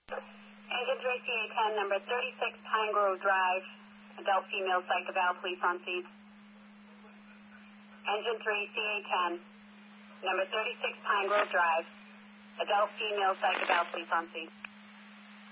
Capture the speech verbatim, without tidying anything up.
Engine three C A ten, number thirty-six Pine Grove Drive, adult female psych eval, police on scene. Engine three C A ten, number thirty-six Pine Grove Drive, adult female psych eval, police on scene.